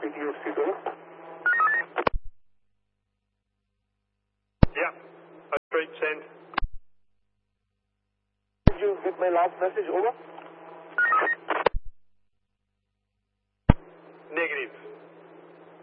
TTFC, over. Yeah. Street, send. Did you get my last message, over?